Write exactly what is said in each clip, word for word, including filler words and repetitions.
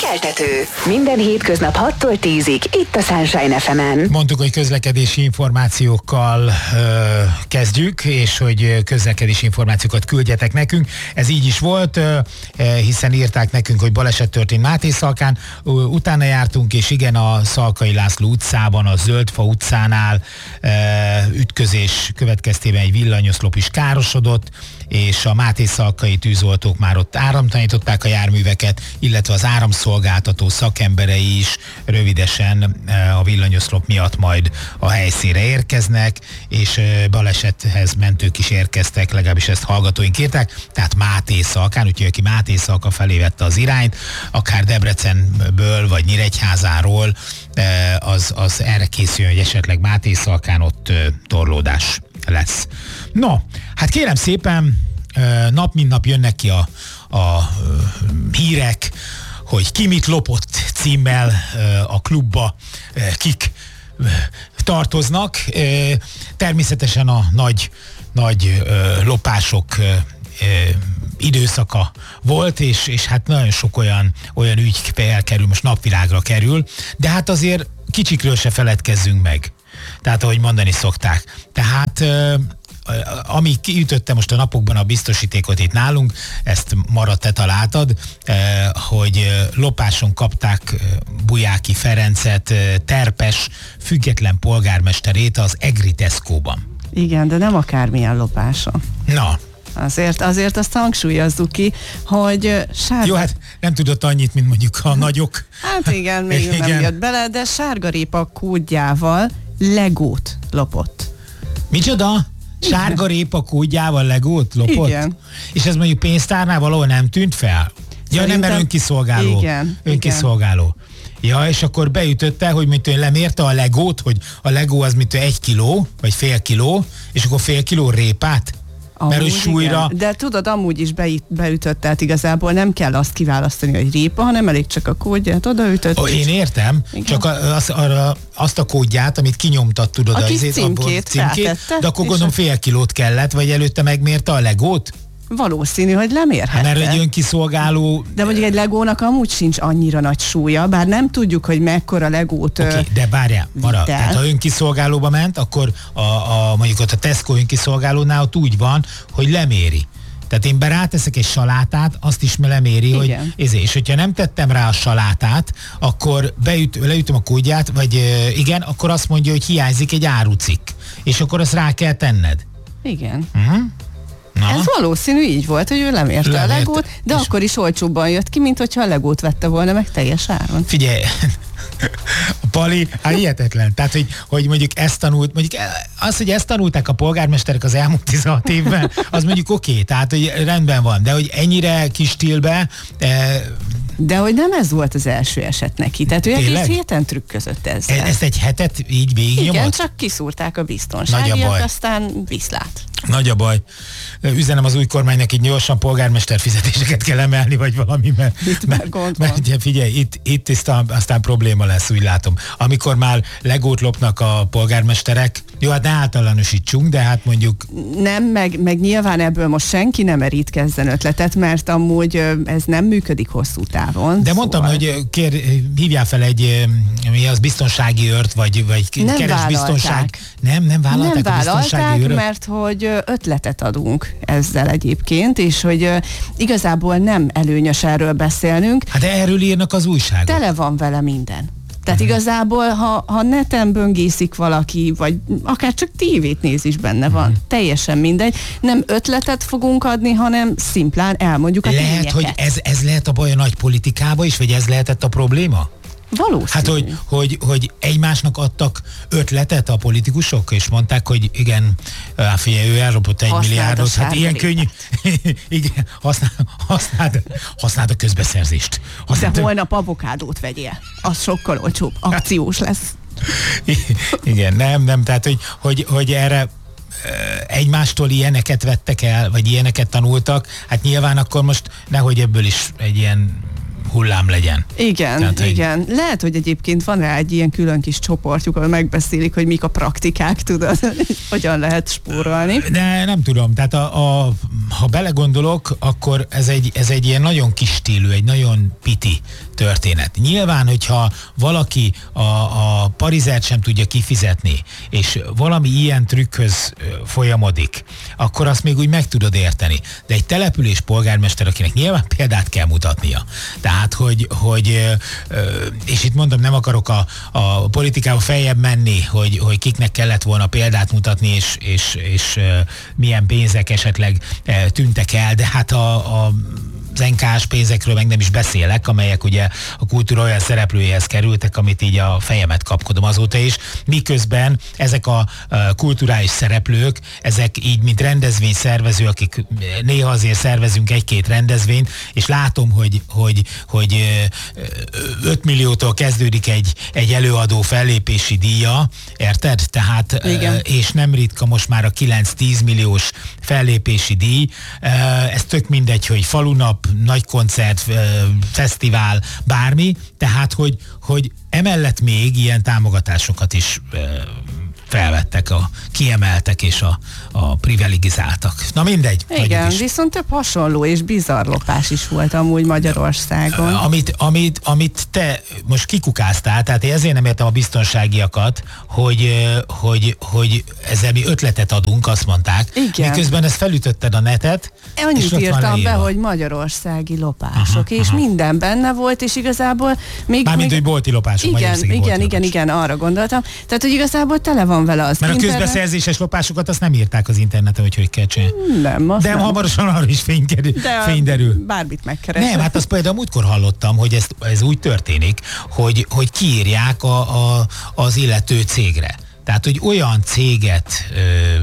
Keltető. Minden hétköznap hattól tízig itt a Sunshine ef emen. Mondtuk, hogy közlekedési információkkal ö, kezdjük, és hogy közlekedési információkat küldjetek nekünk. Ez így is volt, ö, hiszen írták nekünk, hogy baleset történt Mátészalkán. Ö, utána jártunk, és igen, a Szalkai László utcában, a Zöldfa utcánál ö, ütközés következtében egy villanyoszlop is károsodott, és a mátészalkai tűzoltók már ott áramtalanították a járműveket, illetve az áramszolgáltató szakemberei is rövidesen a villanyoszlop miatt majd a helyszínre érkeznek, és balesethez mentők is érkeztek, legalábbis ezt hallgatóink írták, tehát Mátészalkán, úgyhogy aki Mátészalka felé vette az irányt, akár Debrecenből vagy Nyíregyházáról, az, az erre készüljön, hogy esetleg Mátészalkán ott torlódás lesz. No, hát kérem szépen, nap mint nap jönnek ki a, a hírek, hogy ki mit lopott címmel a klubba kik tartoznak. Természetesen a nagy, nagy lopások időszaka volt, és, és hát nagyon sok olyan, olyan ügy elkerül, most napvilágra kerül, de hát azért kicsikről se feledkezzünk meg. Tehát, ahogy mondani szokták. Tehát ami kiütötte most a napokban a biztosítékot itt nálunk, ezt Mara, te találtad, hogy lopáson kapták Bujáki Ferencet, Terpes független polgármesterét az Egri Tesco-ban. Igen, de nem akármilyen lopása. Na. Azért, azért azt hangsúlyozzuk ki, hogy sárga... Jó, hát nem tudott annyit, mint mondjuk a nagyok. Hát igen, még igen. Nem jött bele, de sárgarépa kódjával Legót lopott. Micsoda? Sárgarépa kódjával Legót lopott? Igen. És ez mondjuk pénztárnál valahol nem tűnt fel? Ja, Szerintem... nem, mert önkiszolgáló. Igen. Önkiszolgáló. Igen. Ja, és akkor beütötte, hogy mint ő lemérte a Legót, hogy a Legó az mint ő egy kiló, vagy fél kiló, és akkor fél kiló répát? Amúgy, mert súlyra... De tudod, amúgy is beüt, beütött, tehát igazából nem kell azt kiválasztani, hogy répa, hanem elég csak a kódját odaütött. Oh, én értem, igen. Csak a, az, arra, azt a kódját, amit kinyomtat, tudod, a kis címkét, címkét de akkor gondolom fél kilót kellett, vagy előtte megmérte a Legót? Valószínű, hogy lemérhette. Mert egy önkiszolgáló... De mondjuk egy Legónak amúgy sincs annyira nagy súlya, bár nem tudjuk, hogy mekkora Legót... Oké, okay, de várjál, Mara, tehát ha önkiszolgálóba ment, akkor a, a, mondjuk ott a Tesco önkiszolgálónál ott úgy van, hogy leméri. Tehát én be ráteszek egy salátát, azt is leméri, igen. hogy ezért. És hogyha nem tettem rá a salátát, akkor beüt, leütöm a kódját, vagy igen, akkor azt mondja, hogy hiányzik egy árucikk. És akkor azt rá kell tenned. Igen. Uh-huh. Na. Ez valószínű így volt, hogy ő lemérte Lemért, a Legót, de akkor is olcsóbban jött ki, mint hogyha a Legót vette volna meg teljes áron. Figyelj, a Pali, hát hihetetlen. Tehát, hogy, hogy mondjuk ezt tanult, mondjuk az, hogy ezt tanulták a polgármesterek az elmúlt tizenhat évben, az mondjuk oké, okay, tehát, hogy rendben van, de hogy ennyire kis stílbe... Eh, de hogy nem ez volt az első eset neki, tehát ő egész héten trükközött ezzel. Ezt egy hetet így végignyomott? Igen, csak kiszúrták a biztonságiak, aztán viszlát. Nagy a baj. Üzenem az új kormánynak, így gyorsan polgármester fizetéseket kell emelni, vagy valami, mert, itt mert, mert, mert figyelj, itt, itt aztán, aztán probléma lesz, úgy látom. Amikor már Legót lopnak a polgármesterek, jó, hát ne általánosítsunk, de hát mondjuk... Nem, meg, meg nyilván ebből most senki nem merítkezzen ötletet, mert amúgy ez nem működik hosszú távon. De mondtam, szóval... hogy kér, hívjál fel egy mi az biztonsági őrt, vagy, vagy nem keres vállalták. biztonság... Nem, nem vállalták nem a biztonsági őröt? Mert hogy ötletet adunk ezzel egyébként, és hogy igazából nem előnyös erről beszélnünk. Hát de erről írnak az újságok. Tele van vele minden. Tehát uh-huh. igazából, ha, ha neten böngészik valaki, vagy akár csak tévét néz is benne van, uh-huh. teljesen mindegy. Nem ötletet fogunk adni, hanem szimplán elmondjuk a lehet, tényeket. Hogy ez, ez lehet a baj a nagy politikába is, vagy ez lehetett a probléma? Valószínű. Hát, hogy, hogy, hogy egymásnak adtak ötletet a politikusok, és mondták, hogy igen, figyelj, ő elropott egy használd milliárdot, hát ilyen könnyű, igen, használd, használd, használd a közbeszerzést. Használd De holnap avokádót vegyél, az sokkal olcsóbb, akciós lesz. Igen, nem, nem, tehát, hogy, hogy, hogy erre egymástól ilyeneket vettek el, vagy ilyeneket tanultak, hát nyilván akkor most nehogy ebből is egy ilyen hullám legyen. Igen, Tehát, igen. Hogy... Lehet, hogy egyébként van rá egy ilyen külön kis csoportjuk, ahol megbeszélik, hogy mik a praktikák, tudod, hogyan lehet spórolni. De nem tudom, tehát a, a, ha belegondolok, akkor ez egy, ez egy ilyen nagyon kis stílű, egy nagyon piti történet. Nyilván, hogyha valaki a, a parizert sem tudja kifizetni, és valami ilyen trükkhöz folyamodik, akkor azt még úgy meg tudod érteni. De egy település polgármester, akinek nyilván példát kell mutatnia. Tehát, hogy, hogy és itt mondom, nem akarok a, a politikába feljebb menni, hogy, hogy kiknek kellett volna példát mutatni, és, és, és milyen pénzek esetleg tűntek el, de hát a, a az en ká es pénzekről meg nem is beszélek, amelyek ugye a kultúra olyan szereplőjéhez kerültek, amit így a fejemet kapkodom azóta is, miközben ezek a kulturális szereplők, ezek így, mint rendezvényszervező, akik néha azért szervezünk egy-két rendezvényt, és látom, hogy, hogy, hogy öt milliótól kezdődik egy, egy előadó fellépési díja, érted? Tehát, igen. És nem ritka most már a kilenc-tíz milliós fellépési díj, ez tök mindegy, hogy falunap, nagy koncert, fesztivál, bármi, tehát, hogy, hogy emellett még ilyen támogatásokat is felvettek, a, kiemeltek és a, a privilegizáltak. Na mindegy. Igen, viszont több hasonló és bizarr lopás is volt amúgy Magyarországon. Amit, amit, amit te most kikukáztál, tehát én ezért nem értem a biztonságiakat, hogy, hogy, hogy ezzel mi ötletet adunk, azt mondták. Igen. Miközben ezt felütötted a netet. Annyit írtam be, hogy magyarországi lopások, aha, és aha. minden benne volt, és igazából még... Mármint, még... hogy bolti lopások. Igen, igen, igen, igen, igen, arra gondoltam. Tehát, hogy igazából tele van vele az Mert internet. a közbeszerzéses lopásokat azt nem írták az interneten, hogy hogy kell csinálni. Nem, azt De nem. hamarosan arra is fény, kerül, De fény derül. Bármit megkeresek. Nem, hát azt például múltkor hallottam, hogy ez, ez úgy történik, hogy, hogy kiírják a, a, az illető cégre. Tehát, hogy olyan céget ö,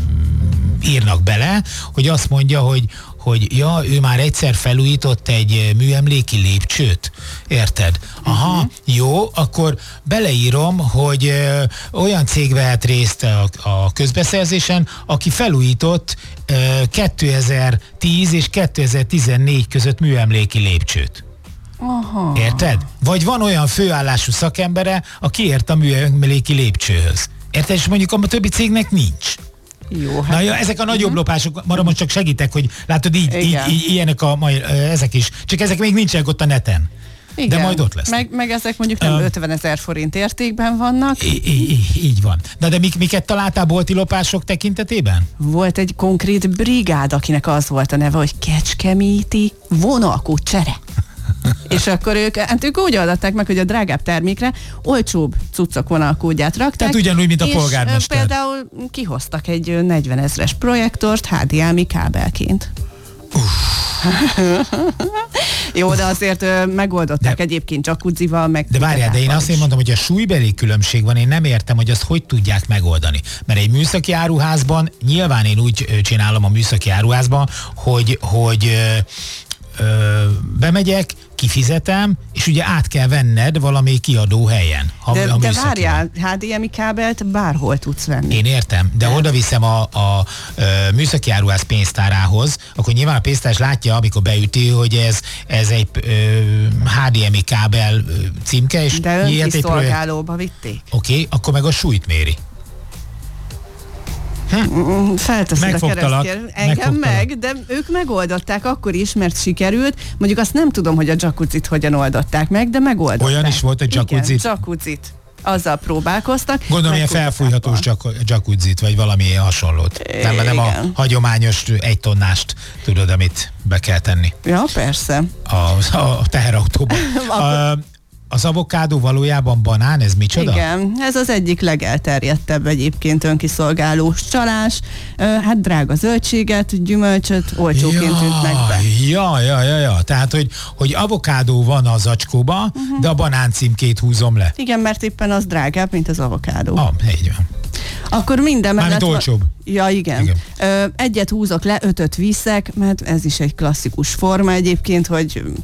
írnak bele, hogy azt mondja, hogy hogy ja, ő már egyszer felújított egy műemléki lépcsőt, érted? Aha, uh-huh. Jó, akkor beleírom, hogy ö, olyan cég vehet részt a, a közbeszerzésen, aki felújított ö, kétezer-tíz és kétezer-tizennégy között műemléki lépcsőt. Aha. Érted? Vagy van olyan főállású szakembere, aki ért a műemléki lépcsőhöz. Érted? És mondjuk a többi cégnek nincs. Jó, hát. Na ja, ezek a nagyobb uh-huh. lopások, marad most csak segítek, hogy látod, így, így, így ilyenek a mai, ezek is. Csak ezek még nincsenek ott a neten. Igen. De majd ott lesz. Meg, meg ezek mondjuk nem uh, ötvenezer forint értékben vannak. Í- í- így van. Na de mik, miket találtál bolti lopások tekintetében? Volt egy konkrét brigád, akinek az volt a neve, hogy Kecskeméti vonalkút csere. És akkor ők, hát ők úgy adatták meg, hogy a drágább termékre olcsóbb cuccok vonalkódját rakták. Tehát ugyanúgy, mint a és polgármester. Például kihoztak egy negyvenezres projektort há dé em i kábelként. Jó, de azért ö, megoldották de, egyébként jacuzzival, meg... De várjál, de én azt én mondom, hogy a súlybeli különbség van, én nem értem, hogy azt hogy tudják megoldani. Mert egy műszaki áruházban, nyilván én úgy csinálom a műszaki áruházban, hogy, hogy ö, ö, bemegyek, kifizetem, és ugye át kell venned valami kiadó helyen. Ha, de de várjál, há dé em i kábelt bárhol tudsz venni. Én értem, de oda viszem a, a, a műszaki áruház pénztárához, akkor nyilván a pénztárs látja, amikor beüti, hogy ez, ez egy ö, há dé em i kábel ö, címke, és de önkiszolgálóba vitték. Oké, okay, akkor meg a súlyt méri. Hm? Felteszed a Megfogtalak. Engem Megfogtalak. meg, de ők megoldották akkor is, mert sikerült. Mondjuk azt nem tudom, hogy a jacuzzit hogyan oldották meg, de megoldották. Olyan is volt, hogy jacuzzit? Igen, jacuzzit. Azzal próbálkoztak. Gondolom, ilyen felfújhatós jacuzzit, vagy valami hasonlót. Nem, nem a hagyományos egy tonnást, tudod, amit be kell tenni. Ja, persze. A, a teherautóban. a, Az avokádó valójában banán, ez micsoda? Igen, ez az egyik legelterjedtebb egyébként önkiszolgálós csalás. Hát drága zöldséget, gyümölcsöt olcsóként ja, ütnek be. Ja, ja, ja, ja. Tehát, hogy, hogy avokádó van a zacskóba, uh-huh. de a banán címkét húzom le. Igen, mert éppen az drágább, mint az avokádó. Ah, így van. Akkor minden mellett... Mármint olcsóbb. Ja, igen. igen. Ö, egyet húzok le, ötöt viszek, mert ez is egy klasszikus forma egyébként, hogy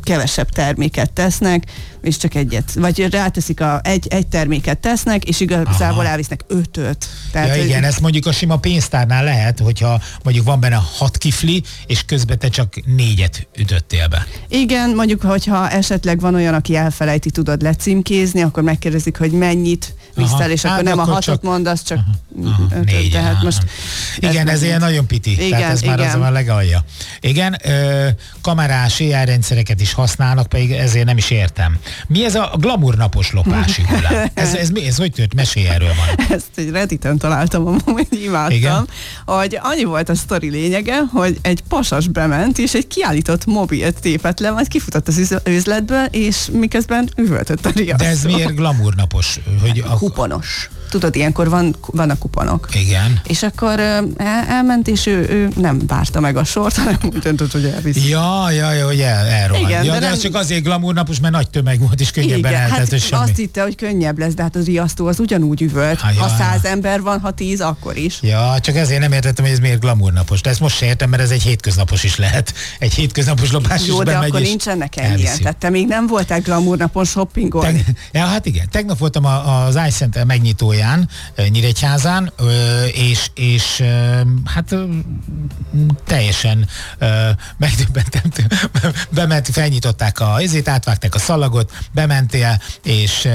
kevesebb terméket tesznek, és csak egyet, vagy ráteszik a, egy, egy terméket tesznek, és igazából Aha. elvisznek ötöt. Tehát, ja igen, hogy... ezt mondjuk a sima pénztárnál lehet, hogyha mondjuk van benne hat kifli, és közben te csak négyet ütöttél be. Igen, mondjuk, hogyha esetleg van olyan, aki elfelejti, tudod lecímkézni, akkor megkérdezik, hogy mennyit viszel, és hát akkor nem akkor a hatot csak... mondasz, csak aha, aha, ötöt, négy, tehát aha. most... Igen, ez ilyen nagyon piti, igen, tehát ez igen. már az a legalja. Igen, ö, kamerás á i rendszereket is használnak, pedig ezért nem is értem. Mi ez a glamour napos lopási hullám? Ez, ez, ez, ez hogy tört? Mesélj erről van. Ezt egy Redditen találtam, amúgy imádtam, igen? Hogy annyi volt a sztori lényege, hogy egy pasas bement, és egy kiállított mobilt tépett le, majd kifutott az üzletből, és miközben üvöltött a riasztó. De ez miért glamour napos? Hogy a... Kuponos. Tudod, ilyenkor van, vannak kuponok. Igen. És akkor el, elment, és ő, ő nem várta meg a sort, hanem úgy döntött, hogy elviszi. Ja, ja, ja, hogy el, elrohan. Igen, ja, de, de nem... ez csak azért glamour napos, mert nagy tömeg volt, és könnyebben eltelt, hát semmi. Azt hitte, hogy könnyebb lesz, de hát a riasztó az ugyanúgy üvölt. Ha ja, száz ja. ember van, ha tíz, akkor is. Ja, csak ezért nem értettem, hogy ez miért glamour napos. De ezt most se értem, mert ez egy hétköznapos is lehet. Egy hétköznapos lopás Jó, is de akkor nincsen nekem ilyen. Tehát te még nem voltál glamour napon shoppingolni. Te... Ja, hát igen. Tegnap voltam az iCenter megnyitóján, Nyíregyházán, és, és hát teljesen megdöbbentem, bement, felnyitották a ezét, átvágták a szalagot, bementél, és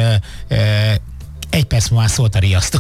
egy perc múlva szólt a riasztó.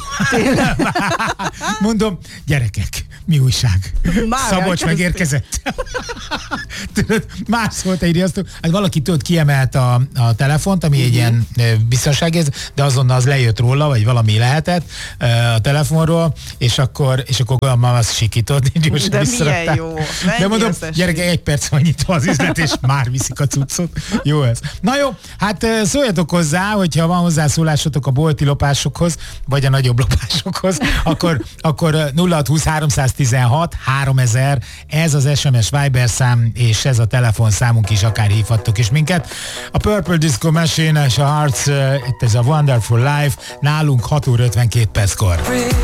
Mondom, gyerekek, mi újság? Már Szabolcs megérkezett. Tudod, már szólt egy riasztó. Hát valaki tudod, kiemelt a, a telefont, ami uh-huh. egy ilyen biztonságérző, de azonnal az lejött róla, vagy valami lehetett a telefonról, és akkor, és akkor olyan már azt sikított. De milyen jó. De mondom, gyerekek, egy perc van nyitva az üzlet, és már viszik a cuccot. Jó ez. Na jó, hát szóljatok hozzá, hogyha van hozzászólásotok a bolti lopásokhoz, vagy a nagyobb lopásokhoz, akkor, akkor nulla hat húsz háromszáztizenhat háromezer, ez az es em es Viber szám, és ez a telefonszámunk is, akár hívhattok is minket. A Purple Disco Machine és a Hearts, itt ez a Wonderful Life, nálunk hat óra ötvenkét perckor.